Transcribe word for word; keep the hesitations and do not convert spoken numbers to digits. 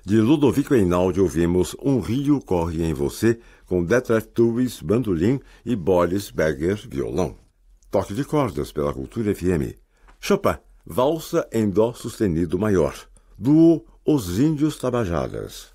De Ludovico Einaudi ouvimos Um Rio Corre em Você, com Detlef Tuvis, bandolim e Boris Berger, violão. Toque de cordas pela Cultura F M. Chopin, Valsa em Dó sustenido maior. Duo Os Índios Tabajadas.